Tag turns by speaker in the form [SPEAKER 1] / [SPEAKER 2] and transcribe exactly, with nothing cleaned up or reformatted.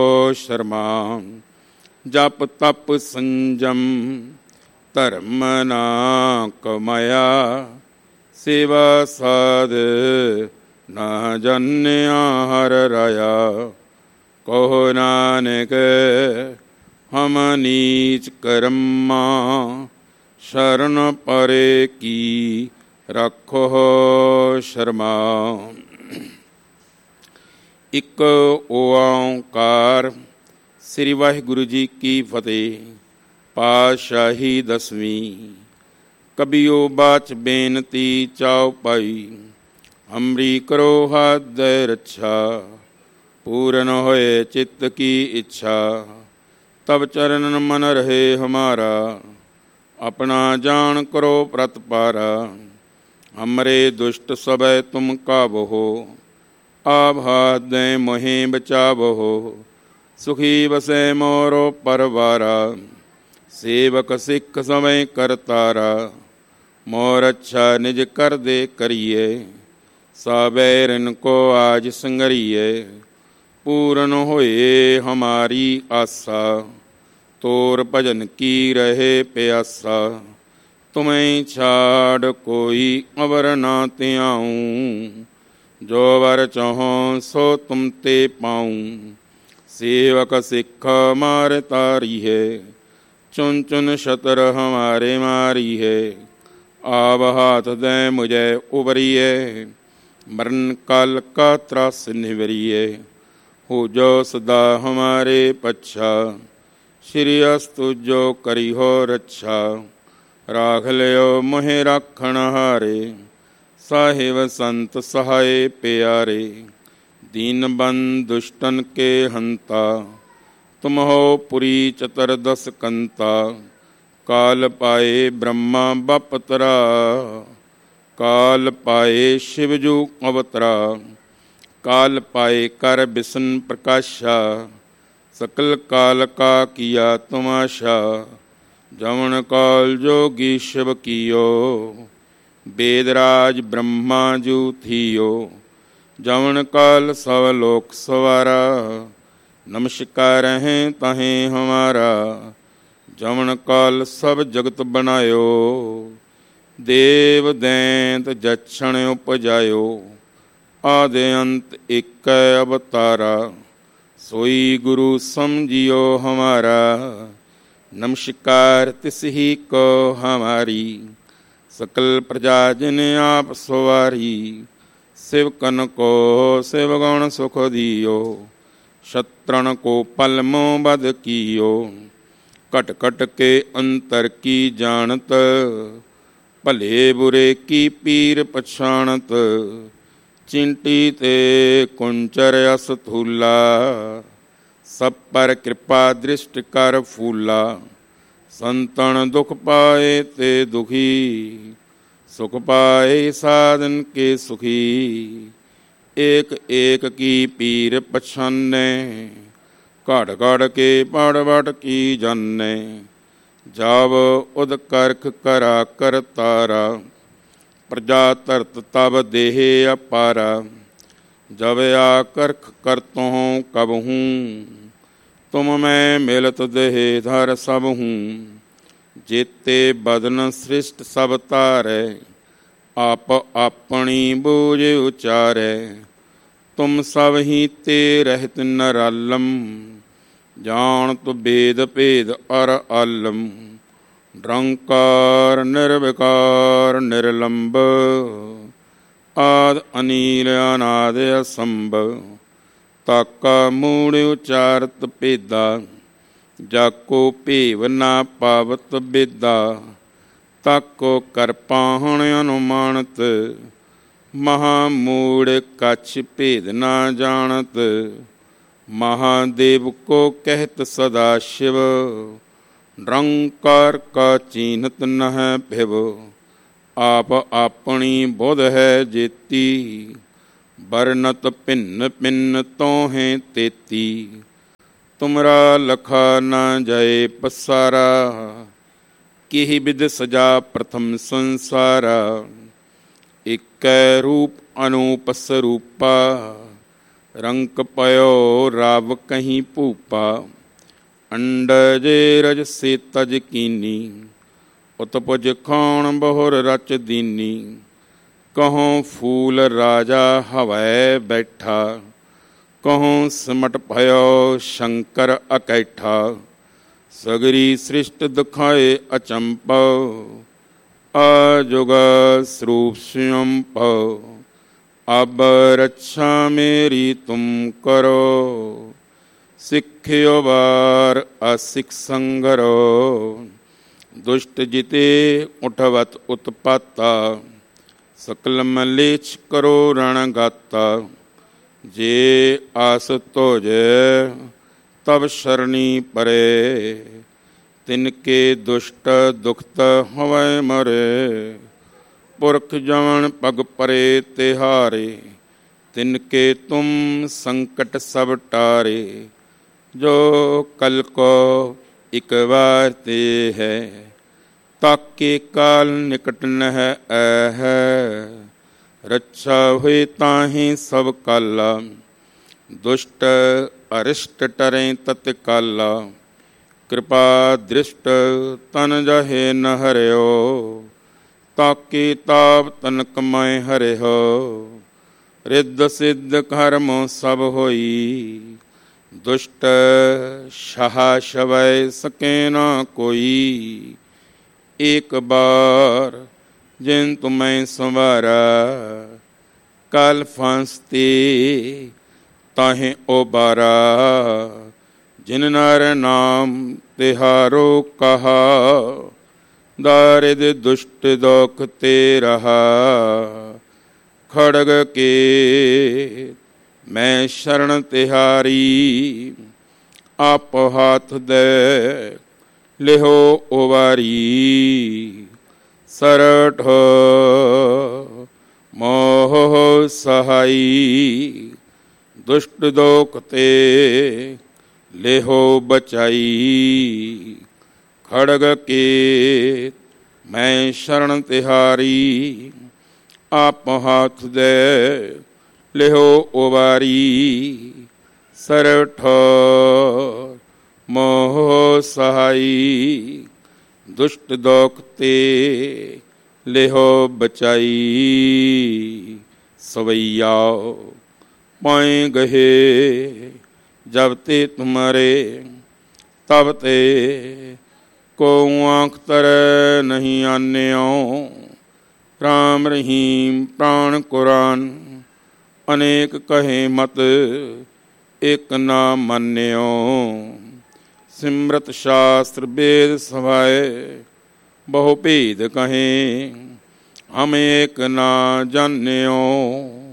[SPEAKER 1] ਸ਼ਰਮਾ ਜਪ ਤਪ ਸੰਜਮ ਧਰਮ ਨਾ ਕਮਾਇਆ ਸੇਵਾ ਸਾਧ ਨਾ ਜਾਣਿਆ ਹਰ ਰਾਇਆ। ਕਹੋ ਨਾਨਕ ਹਮ ਨੀਚ ਕਰਮਾ ਸ਼ਰਨ ਪਰੇ ਕੀ ਰੱਖੋ ਸ਼ਰਮਾ। ਇੱਕ ਓਂਕਾਰ। ਸ੍ਰੀ ਵਾਹਿਗੁਰੂ ਜੀ ਕੀ ਫਤਿਹ। ਪਾਤਸ਼ਾਹੀ ਦਸਵੀਂ। ਕਬੀਓ ਬਾਚ ਬੇਨਤੀ ਚਾਉ ਪਾਈ ਹਮਰੀ ਕਰੋ ਹੱਦ ਰੱਛਾ। ਪੂਰਨ ਹੋਏ ਚਿੱਤ ਕੀ ਇੱਛਾ ਤਬ ਚਰਨ ਮਨ ਰਹੇ ਹਮਾਰਾ। ਆਪਣਾ ਜਾਣ ਕਰੋ ਪ੍ਰਤਪਾਰਾ ਹਮਰੇ ਦੁਸ਼ਟ ਸਭੈ ਤੁਮ ਕਾਬਹੋ। ਆਭਾਦ ਦੇ ਮੋਹਿ ਬਚਾਵੋ ਸੁਖੀ ਵਸੈ ਮੋਰੋ ਪਰਵਾਰਾ। ਸੇਵਕ ਸਿੱਖ ਸਮੈ ਕਰਤਾਰਾ ਮੋਰ ਅੱਛਾ ਨਿਜ ਕਰ ਦੇ ਕਰੀਏ। ਸਾਬੈਰਨ ਕੋ ਆਜ ਸੰਗਰੀਏ ਪੂਰਨ ਹੋਏ ਹਮਾਰੀ ਆਸਾ। ਤੋਰ ਭਜਨ ਕੀ ਰਹੇ ਪਿਆਸਾ ਤੁਮੈ ਛਾੜ ਕੋਈ ਅਵਰ ਨਾ ਧਿਆਊ। ਜੋ ਵਰ ਚਾਹੋ ਸੋ ਤੁਮ ਤੇ ਪਾਊ। ਸੇਵਕ ਸਿੱਖ ਮਾਰ ਤਾਰੀ ਹੈ ਚੁਨ ਚੁਨ ਸ਼ਤਰ ਹਮਾਰੇ ਮਾਰੀ ਹੈ। ਆਵ ਹਾਥ ਦੇ ਮੁਝੇ ਉਬਰੀਏ ਮਰਨ ਕਾਲ ਕਾ ਤਰਾਸ ਨਿਵਰੀਏ। ਹੋ ਜੋ ਸਦਾ ਹਮਾਰੇ ਪੱਛਾ ਸ਼੍ਰੀ ਅਸਤੁ ਜੋ ਕਰੀ ਹੋ ਰੱਛਾ। ਰਾਖ ਲਿਓ ਮੋਹਿ ਰਾਖਣ ਹਾਰੇ ਸਾਹਿਬ ਸੰਤ ਸਹਾਏ ਪਿਆਰੇ। ਦੀਨ ਬੰਦ ਦੁਸ਼ਟਨ ਕੇ ਹੰਤਾ ਤੁਮ ਹੋ ਪੁਰੀ ਚਤੁਰਦਸ ਕੰਤਾ। ਕਾਲ ਪਾਏ ਬ੍ਰਹਮਾ ਬਪਤਰਾ ਕਾਲ ਪਾਏ ਸ਼ਿਵਜੂ ਅਵਤਰਾ। ਕਾਲ ਪਾਏ ਕਰ ਬਿਸ਼ਨ ਪ੍ਰਕਾਸ਼ਾ ਸਕਲ ਕਾਲ ਕਾ ਕੀਆ ਤਮਾਸ਼ਾ। ਜਵਨ ਕਾਲ ਜੋਗੀ ਸ਼ਿਵ ਕੀਓ ਬੇਦਰਾਜ ਬ੍ਰਹਮਾ ਜੂ ਥੀਓ। ਜਵਨ ਕਾਲ ਸਭ ਲੋਕ ਸਵਾਰਾ ਨਮਸਕਾਰ ਹੈ ਤਹੇ ਹਮਾਰਾ। ਜਵਨ ਕਾਲ ਸਭ ਜਗਤ ਬਣਾਇਓ ਦੇਵ ਦੈਂਤ ਜਛਣ ਉਪਜਾਇਓ। ਆਦਿ ਅੰਤ ਇੱਕ ਅਵਤਾਰਾ ਸੋਈ ਗੁਰੂ ਸਮਝਿਓ ਹਮਾਰਾ। ਨਮਸਕਾਰ ਤਿਸ ਹੀ ਕੋ ਹਮਾਰੀ ਸਕਲ ਪ੍ਰਜਾ ਜਿਨ ਆਪ ਸਵਾਰੀ। ਸਿਵਕਨ ਕੋ ਸਿਵ ਗੁਣ ਸੁਖ ਦਿਓ ਸ਼ਤਰਨ ਕੋ ਪਲ ਮੋਹ ਬਦ ਕੀਓ। ਘਟ ਘਟ ਕੇ ਅੰਤਰ ਕੀ ਜਾਣਤ ਭਲੇ ਬੁਰੇ ਕੀ ਪੀਰ ਪਛਾਣਤ। ਚਿੰਟੀ ਤੇ ਕੁੰਚਰ ਅਸ ਥੂਲਾ ਸਭ ਪਰ ਕਿਰਪਾ ਦ੍ਰਿਸ਼ਟ ਕਰ ਫੂਲਾ। ਸੰਤਨ ਦੁਖ ਪਾਏ ਤੇ ਦੁਖੀ ਸੁਖ ਪਾਏ ਸਾਧਨ ਕੇ ਸੁਖੀ। ਏਕ ਏਕ ਕੀ ਪੀਰ ਪਛਾਨੈ ਘੜ ਘੜ ਕੇ ਪੜ ਵਟ ਕੀ ਜਾਨੈ। ਜਾਵ ਉਦ ਕਰਖ ਕਰਾ ਕਰਤਾਰਾ ਪ੍ਰਜਾ ਧਰਤ ਤਬ ਦੇਹ ਅਪਾਰਾ। ਜਬ ਆ ਕਰਖ ਕਰਤੋਂ ਕਬਹੂੰ ਤੁਮ ਮੈਂ ਮਿਲਤ ਦੇਹ ਧਰ ਸਭ ਹੂੰ। ਜੇਤੇ ਬਦਨ ਸ੍ਰਿਸ਼ਟ ਸਭ ਧਾਰੈ ਆਪ ਆਪਣੀ ਬੂਝ ਉਚਾਰੈ। ਤੁਮ ਸਭ ਹੀ ਤੇ ਰਹਿਤ ਨਰਾਲਮ ਜਾਣਤ ਬੇਦ ਭੇਦ ਅਰ ਆਲਮ। ਨਿਰੰਕਾਰ ਨਿਰਵਿਕਾਰ ਨਿਰਲੰਭ ਆਦ ਅਨੀਲ ਅਨਾਦ ਅਸੰਭ। ਤਾਕਾ ਮੂੜ ਉਚਾਰਤ ਭੇਦਾ ਜਾਕੋ ਭੇਵ ਨਾ ਪਾਵਤ ਬੇਦਾ। ਤਾਕੋ ਕਰ ਪਾਹਣ ਅਨੁਮਾਨਤ ਮਹਾਮੂੜ ਕਛ ਭੇਦ ਨਾ ਜਾਣਤ। ਮਹਾਦੇਵ ਕੋ ਕਹਿਤ ਸਦਾ ਸ਼ਿਵ ਨਿਰੰਕਾਰ ਕਾ ਚੀਨਤ ਨਹਿ ਭਿਵ। ਆਪ ਆਪਣੀ ਬੁਧ ਹੈ ਜੇਤੀ ਬਰਨਤ ਭਿੰਨ ਭਿੰਨ ਤੋਹੇ ਤੇਤੀ। ਤੁਮਰਾ ਲਖਾ ਨਾ ਜਾਏ ਪਸਾਰਾ ਕਿਹੀ ਬਿਦ ਸਜਾ ਪ੍ਰਥਮ ਸੰਸਾਰਾ। ਇਕੈ ਰੂਪ ਅਨੂਪ ਸਰੂਪਾ रंक पयो राव कहीं भूपा, अंडजे रज से तज कीनी, उत्पुज खान बहुर रच दीनी। कहों फूल राजा हवै बैठा, कहों सिमट भयो शंकर अकैठा। सगरी सृष्ट दुखाए अचंपो, आजुग स्वरूप स्वयं पो। अब रक्षा मेरी तुम करो, सिख्यो बार असिख संगरो। दुष्ट जिते उठवत उत्पाता, सकल मलेच्छ करो रणगाता। जे आस तोजे तब शरणी परे, तिनके दुष्ट दुखत हवै मरे। पुरख जवन पग परे तिहारे, तिनके तुम संकट सब टारे। जो कल को एक बार ते है, ताके काल निकट न है। रक्षा हुई ताहि सब काला, दुष्ट अरिष्ट टरें तत्काला। कृपा दृष्ट तन जहे न हरियो, ताके ताप तन कमाए हरिहो। रिद्ध सिद्ध कर्म सब होई, दुष्ट सहा शवै सके न कोई। एक बार जिन तुम्हें संवारा, काल फांसते ताहे ओबारा। जिन नार नाम तिहारो कहा, दारिद दुष्ट दोख ते रहा। खड़ग के मैं शरण तिहारी, आप हाथ दे लेहो ओवारी। सरठ मोह सहाई, दुष्ट दोख ते लेहो बचाई। खड़ग के मैं शरण तिहारी, आप हाथ दे लेहो ओवारी। सरठ मोह सहाई, दुष्ट दोख ते लेहो बचाई। सवैया पाए गहे जब ते तुम्हारे, तब ते को आँख तर नहीं आन्यो। राम रहीम प्राण कुरान, अनेक कहे मत एक ना मान्यो। सिमरत शास्त्र वेद सभाए, बहु भेद कहें हम एक ना जान्यो।